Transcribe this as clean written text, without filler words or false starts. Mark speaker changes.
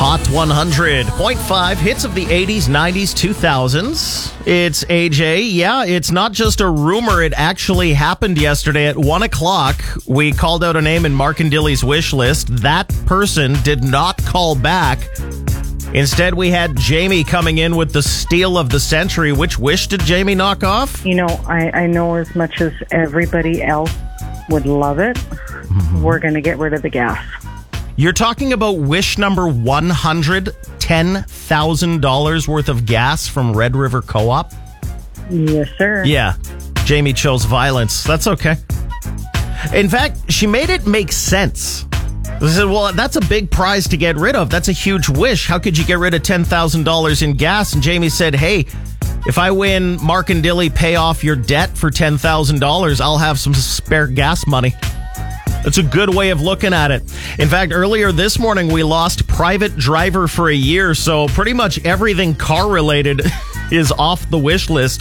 Speaker 1: Hot 100.5 hits of the 80s, 90s, 2000s. It's AJ. Yeah, it's not just a rumor. It actually happened yesterday at 1 o'clock. We called out a name in Mark and Dilly's wish list. That person did not call back. Instead, we had Jamie coming in with the steal of the century. Which wish did Jamie knock off?
Speaker 2: You know, I know as much as everybody else would love it, we're going to get rid of the gas.
Speaker 1: You're talking about wish number 100, $10,000 worth of gas from Red River Co-op?
Speaker 2: Yes, sir.
Speaker 1: Yeah. Jamie chose violence. That's okay. In fact, she made it make sense. She said, well, that's a big prize to get rid of. That's a huge wish. How could you get rid of $10,000 in gas? And Jamie said, hey, if I win Mark and Dilly pay off your debt for $10,000, I'll have some spare gas money. That's a good way of looking at it. In fact, earlier this morning, we lost private driver for a year, so pretty much everything car-related is off the wish list.